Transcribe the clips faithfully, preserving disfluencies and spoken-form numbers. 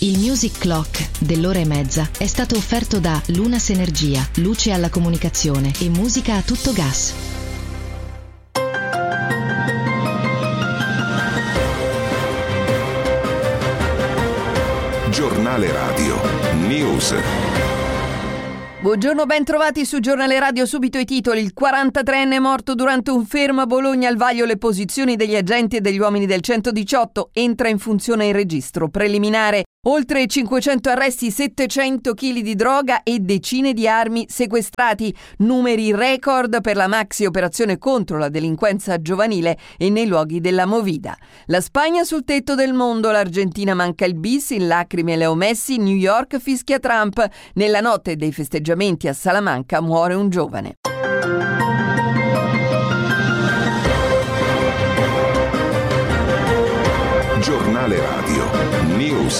Il Music Clock dell'ora e mezza è stato offerto da Lunas Energia, luce alla comunicazione e musica a tutto gas. Giornale Radio News. Buongiorno, ben trovati su Giornale Radio. Subito i titoli. Il quarantatreenne morto durante un fermo a Bologna, al vaglio le posizioni degli agenti e degli uomini del centodiciotto, entra in funzione il registro preliminare. Oltre cinquecento arresti, settecento chili di droga e decine di armi sequestrati. Numeri record per la maxi operazione contro la delinquenza giovanile e nei luoghi della Movida. La Spagna sul tetto del mondo, l'Argentina manca il bis, in lacrime Leo Messi, New York fischia Trump. Nella notte dei festeggiamenti a Salamanca muore un giovane. Giornale Radio News.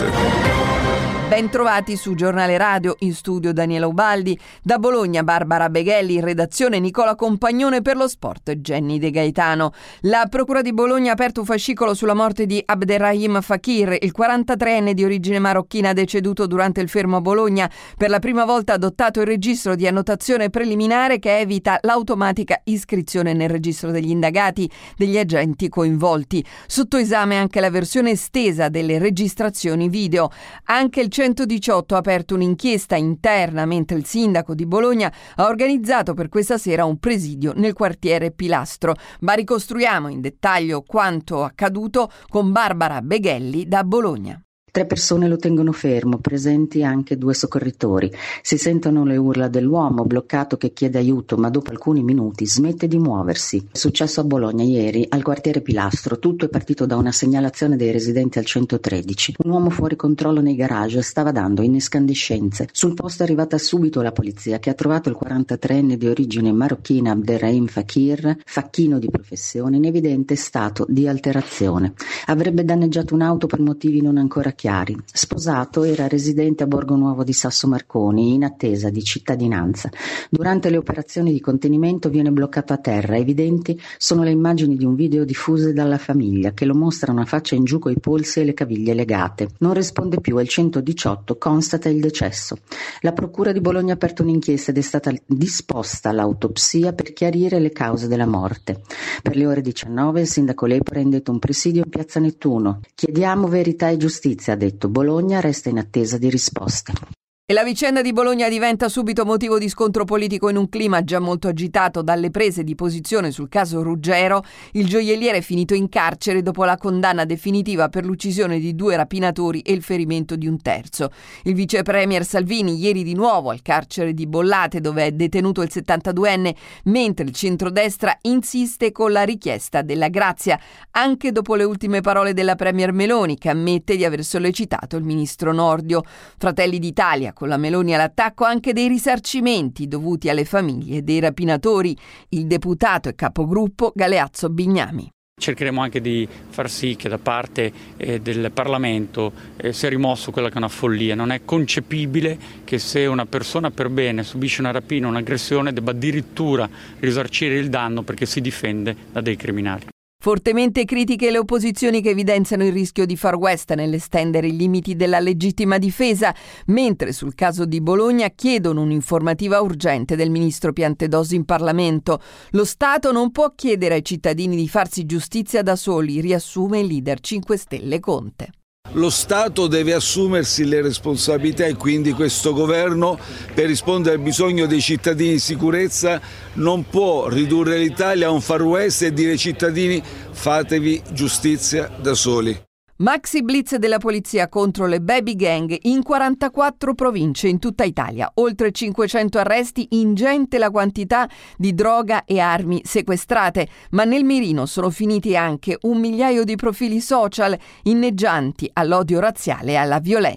Ben trovati su Giornale Radio, in studio Daniela Ubaldi, da Bologna Barbara Beghelli, in redazione Nicola Compagnone, per lo sport Jenny De Gaetano. La Procura di Bologna ha aperto un fascicolo sulla morte di Abderrahim Fakir, il quarantatreenne di origine marocchina deceduto durante il fermo a Bologna. Per la prima volta ha adottato il registro di annotazione preliminare che evita l'automatica iscrizione nel registro degli indagati degli agenti coinvolti. Sotto esame anche la versione estesa delle registrazioni video. Anche il centodiciotto ha aperto un'inchiesta interna, mentre il sindaco di Bologna ha organizzato per questa sera un presidio nel quartiere Pilastro. Ma ricostruiamo in dettaglio quanto accaduto con Barbara Beghelli da Bologna. Tre persone lo tengono fermo, presenti anche due soccorritori. Si sentono le urla dell'uomo bloccato che chiede aiuto, ma dopo alcuni minuti smette di muoversi. È successo a Bologna ieri, al quartiere Pilastro. Tutto è partito da una segnalazione dei residenti al centotredici. Un uomo fuori controllo nei garage stava dando incandescenze. Sul posto è arrivata subito la polizia, che ha trovato il quarantatreenne di origine marocchina Abderrahim Fakir, facchino di professione, in evidente stato di alterazione. Avrebbe danneggiato un'auto per motivi non ancora chiari. Sposato, era residente a Borgo Nuovo di Sasso Marconi, in attesa di cittadinanza. Durante le operazioni di contenimento viene bloccato a terra. Evidenti sono le immagini di un video diffuse dalla famiglia, che lo mostrano a faccia in giù coi polsi e le caviglie legate. Non risponde più e il centodiciotto constata il decesso. La Procura di Bologna ha aperto un'inchiesta ed è stata disposta l'autopsia per chiarire le cause della morte. Per le ore diciannove il sindaco Lepore ha indetto un presidio in piazza Nettuno. Chiediamo verità e giustizia, ha detto. Bologna resta in attesa di risposte. E la vicenda di Bologna diventa subito motivo di scontro politico in un clima già molto agitato dalle prese di posizione sul caso Ruggero. Il gioielliere è finito in carcere dopo la condanna definitiva per l'uccisione di due rapinatori e il ferimento di un terzo. Il vice premier Salvini ieri di nuovo al carcere di Bollate, dove è detenuto il settantaduenne, mentre il centrodestra insiste con la richiesta della grazia, anche dopo le ultime parole della premier Meloni, che ammette di aver sollecitato il ministro Nordio. Fratelli d'Italia, con la Meloni all'attacco, anche dei risarcimenti dovuti alle famiglie dei rapinatori. Il deputato e capogruppo Galeazzo Bignami. Cercheremo anche di far sì che da parte eh, del Parlamento eh, sia rimosso quella che è una follia. Non è concepibile che se una persona per bene subisce una rapina, un'aggressione, debba addirittura risarcire il danno perché si difende da dei criminali. Fortemente critiche le opposizioni che evidenziano il rischio di Far West nell'estendere i limiti della legittima difesa, mentre sul caso di Bologna chiedono un'informativa urgente del ministro Piantedosi in Parlamento. Lo Stato non può chiedere ai cittadini di farsi giustizia da soli, riassume il leader cinque Stelle Conte. Lo Stato deve assumersi le responsabilità e quindi questo governo, per rispondere al bisogno dei cittadini di sicurezza, non può ridurre l'Italia a un Far West e dire ai cittadini fatevi giustizia da soli. Maxi blitz della polizia contro le baby gang in quarantaquattro province in tutta Italia. Oltre cinquecento arresti, ingente la quantità di droga e armi sequestrate, ma nel mirino sono finiti anche un migliaio di profili social inneggianti all'odio razziale e alla violenza.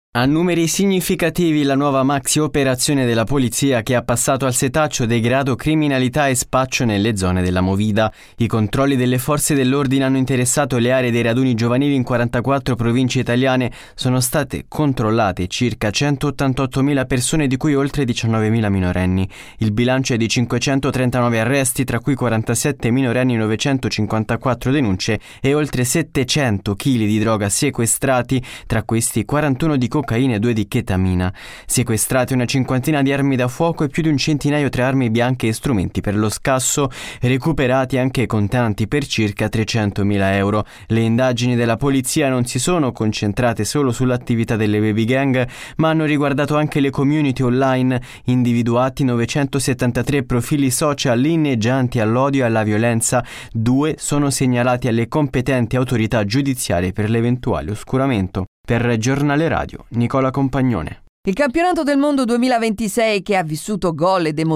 A numeri significativi la nuova maxi operazione della polizia che ha passato al setaccio degrado criminalità e spaccio nelle zone della Movida. I controlli delle forze dell'ordine hanno interessato le aree dei raduni giovanili in quarantaquattro province italiane. Sono state controllate circa centottantottomila persone, di cui oltre diciannovemila minorenni. Il bilancio è di cinquecentotrentanove arresti, tra cui quarantasette minorenni, novecentocinquantaquattro denunce e oltre settecento chili di droga sequestrati, tra questi quarantuno di cocaina e due di chetamina. Sequestrate una cinquantina di armi da fuoco e più di un centinaio tra armi bianche e strumenti per lo scasso, recuperati anche contanti per circa trecentomila euro. Le indagini della polizia non si sono concentrate solo sull'attività delle baby gang, ma hanno riguardato anche le community online, individuati novecentosettantatré profili social inneggianti all'odio e alla violenza. Due sono segnalati alle competenti autorità giudiziarie per l'eventuale oscuramento. Per Giornale Radio, Nicola Compagnone. Il campionato del mondo duemilaventisei, che ha vissuto gol ed emozioni